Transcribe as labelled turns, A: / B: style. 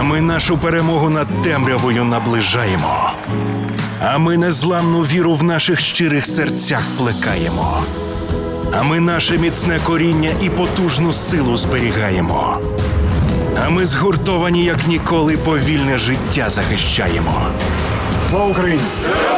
A: ми нашу перемогу над темрявою наближаємо. А ми незламну віру в наших щирих серцях плекаємо. А ми наше міцне коріння і потужну силу зберігаємо. А ми згуртовані, як ніколи, повільне життя захищаємо.
B: Слава Україні!